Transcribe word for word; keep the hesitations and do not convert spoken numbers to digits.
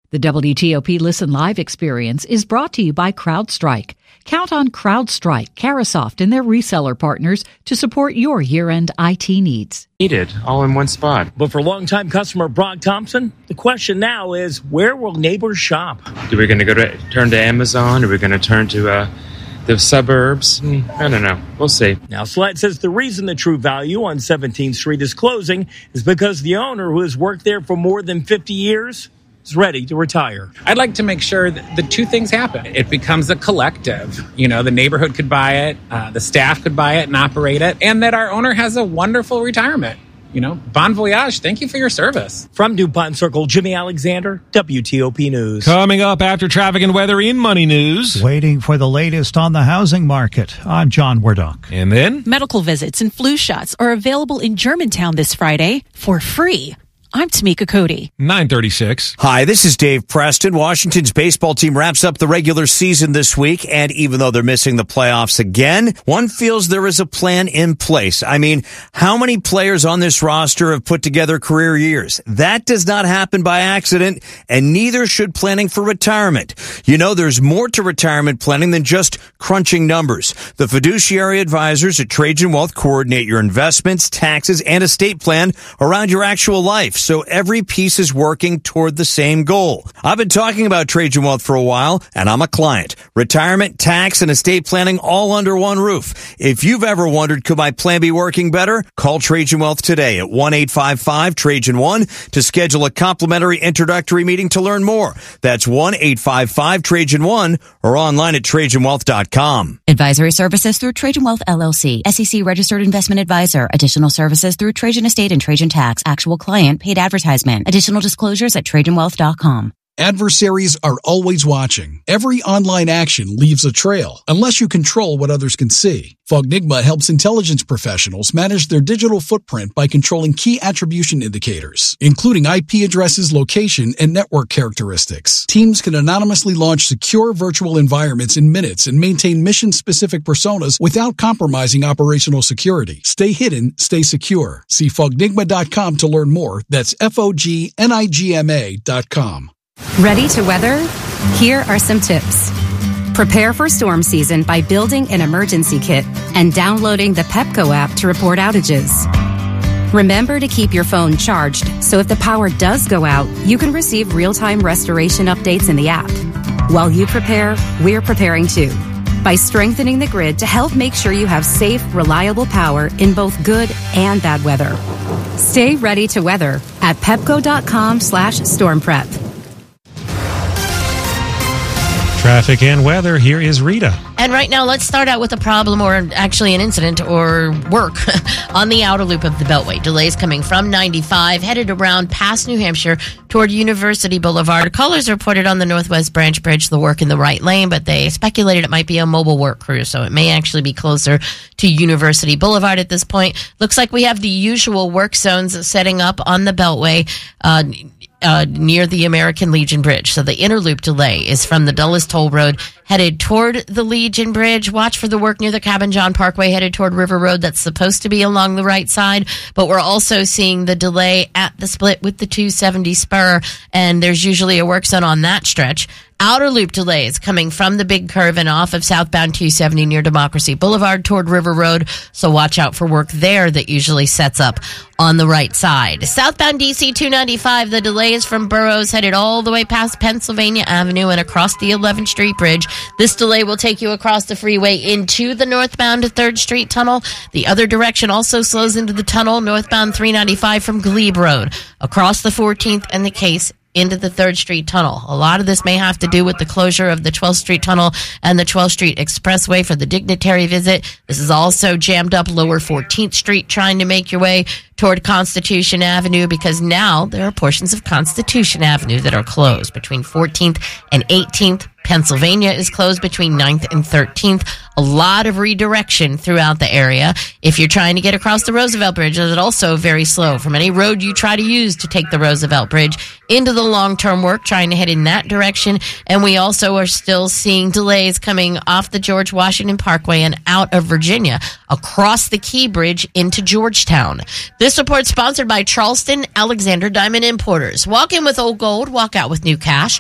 The W T O P Listen Live experience is brought to you by CrowdStrike. Count on CrowdStrike, Carasoft, and their reseller partners to support your year-end I T needs. Needed, all in one spot. But for longtime customer Brock Thompson, the question now is, where will neighbors shop? Are we going to go to turn to Amazon? Are we going to turn to uh, the suburbs? I don't know. We'll see. Now, Sled says the reason the True Value on seventeenth Street is closing is because the owner, who has worked there for more than fifty years, is ready to retire. I'd like to make sure that the two things happen. It becomes a collective. You know, the neighborhood could buy it, uh, the staff could buy it and operate it, and that our owner has a wonderful retirement. You know, bon voyage. Thank you for your service. From DuPont Circle, Jimmy Alexander, W T O P News. Coming up after traffic and weather in Money News. Waiting for the latest on the housing market. I'm John Wardock. And then? Medical visits and flu shots are available in Germantown this Friday for free. I'm Tamika Cody. nine thirty-six. Hi, this is Dave Preston. Washington's baseball team wraps up the regular season this week, and even though they're missing the playoffs again, one feels there is a plan in place. I mean, how many players on this roster have put together career years? That does not happen by accident, and neither should planning for retirement. You know, there's more to retirement planning than just crunching numbers. The fiduciary advisors at Trajan Wealth coordinate your investments, taxes, and estate plan around your actual life, so every piece is working toward the same goal. I've been talking about Trajan Wealth for a while, and I'm a client. Retirement, tax, and estate planning all under one roof. If you've ever wondered, could my plan be working better? Call Trajan Wealth today at one eight five five Trajan one to schedule a complimentary introductory meeting to learn more. That's one eight five five Trajan one or online at Trajan Wealth dot com. Advisory services through Trajan Wealth, L L C. S E C registered investment advisor. Additional services through Trajan Estate and Trajan Tax. Actual client. Paid advertisement. Additional disclosures at Trajan Wealth dot com. Adversaries are always watching. Every online action leaves a trail, unless you control what others can see. Fognigma helps intelligence professionals manage their digital footprint by controlling key attribution indicators, including I P addresses, location, and network characteristics. Teams can anonymously launch secure virtual environments in minutes and maintain mission-specific personas without compromising operational security. Stay hidden, stay secure. See Fognigma dot com to learn more. That's F O G N I G M A dot com. Ready to weather? Here are some tips. Prepare for storm season by building an emergency kit and downloading the Pepco app to report outages. Remember to keep your phone charged so if the power does go out, you can receive real-time restoration updates in the app. While you prepare, we're preparing too, by strengthening the grid to help make sure you have safe, reliable power in both good and bad weather. Stay ready to weather at pepco dot com slash storm prep. Traffic and weather, here is Rita. And right now, let's start out with a problem, or actually an incident, or work on the outer loop of the Beltway. Delays coming from ninety-five, headed around past New Hampshire toward University Boulevard. Callers reported on the Northwest Branch Bridge the work in the right lane, but they speculated it might be a mobile work crew, so it may actually be closer to University Boulevard at this point. Looks like we have the usual work zones setting up on the Beltway, uh, Uh, near the American Legion Bridge. So the inner loop delay is from the Dulles Toll Road headed toward the Legion Bridge. Watch for the work near the Cabin John Parkway headed toward River Road. That's supposed to be along the right side, but we're also seeing the delay at the split with the two seventy spur, and there's usually a work zone on that stretch. Outer loop delays coming from the big curve and off of southbound two seventy near Democracy Boulevard toward River Road. So watch out for work there that usually sets up on the right side. Southbound D C two ninety-five, the delay is from Burroughs headed all the way past Pennsylvania Avenue and across the eleventh Street Bridge. This delay will take you across the freeway into the northbound third Street Tunnel. The other direction also slows into the tunnel, northbound three ninety-five from Glebe Road, across the fourteenth and the Case into the third Street Tunnel. A lot of this may have to do with the closure of the twelfth Street Tunnel and the twelfth Street Expressway for the dignitary visit. This is also jammed up lower fourteenth Street trying to make your way toward Constitution Avenue, because now there are portions of Constitution Avenue that are closed between fourteenth and eighteenth. Pennsylvania is closed between ninth and thirteenth. A lot of redirection throughout the area. If you're trying to get across the Roosevelt Bridge, it's also very slow from any road you try to use to take the Roosevelt Bridge into the long-term work, trying to head in that direction. And we also are still seeing delays coming off the George Washington Parkway and out of Virginia across the Key Bridge into Georgetown. This report sponsored by Charleston Alexander Diamond Importers. Walk in with old gold, walk out with new cash.